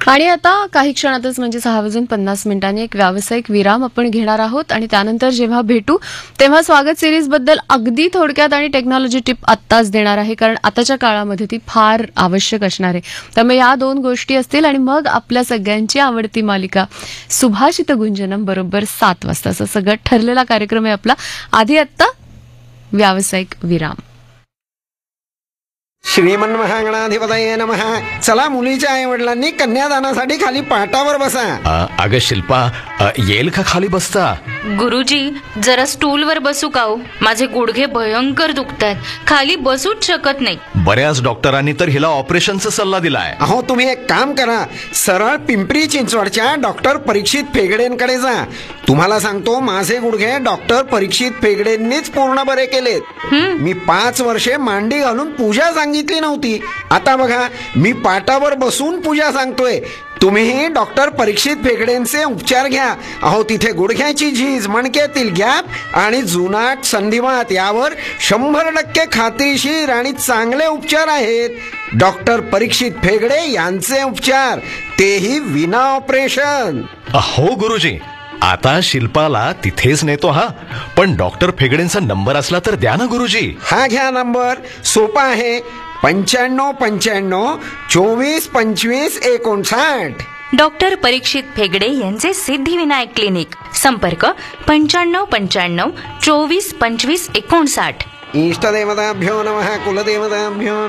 आणि आता काही क्षणातच म्हणजे 6:50 एक व्यावसायिक विराम आपण घेणार आहोत आणि त्यानंतर जेव्हा भेटू तेव्हा स्वागत सिरीज बद्दल अगदी थोडक्यात आणि टेक्नॉलॉजी टिप आत्ताच देणार आहे, कारण आताच्या काळामध्ये ती फार आवश्यक असणार आहे. त्यामुळे या दोन गोष्टी असतील आणि मग आपल्या सगळ्यांची आवडती मालिका सुभाषित गुंजनम बरोबर 7 वाजता. असं सगळं ठरलेला कार्यक्रम आहे आपला. आधी आत्ता व्यावसायिक विराम. श्रीमन्महागणाधिपतये नमः. चला, मुलीच्या आई वडिलांनी कन्यादानासाठी खाली पाटावर बसा. अगं शिल्पा, येईल का खाली बसता? गुरुजी, जरा स्टूलवर बसू का हो? माझे गुडघे भयंकर दुखतात, खाली बसूच शकत नाही. बऱ्याच डॉक्टरांनी तर हिला ऑपरेशनचा सल्ला दिलाय. अहो, तुम्ही एक काम करा, सरळ पिंपरी चिंचवडच्या डॉक्टर परीक्षित फेगडेंकडे जा. तुम्हाला सांगतो, माझे गुडघे डॉक्टर परीक्षित फेगडेंनीच पूर्ण बरे केलेत. मी 5 वर्षे मांडी घालून पूजा सांगितली नव्हती. आता बघा, मी पाटावर बसून पूजा सांगतोय. तुम्हीही डॉक्टर परीक्षित फेगडेंचे उपचार घ्या. अहो, तिथे गुडघ्याची झीज, मणक्यातील गॅप आणि जुनाट संधिवात यावर 100% खात्रीशीर आणि चांगले उपचार आहेत. डॉक्टर परीक्षित फेगडे यांचे उपचार, तेही विना ऑपरेशन. हो गुरुजी, आता शिल्पाला तिथेच नेतो. हा, पण डॉक्टर फेगडेंचा नंबर असला तर द्या ना गुरुजी. हा घ्या नंबर, सोपा आहे. 9595 24 25 59. डॉक्टर परीक्षित फेगडे यांचे सिद्धिविनायक क्लिनिक. संपर्क 9595 24 25 59. इष्टदेवताभ्यो नमः. कुलदेवताभ्यो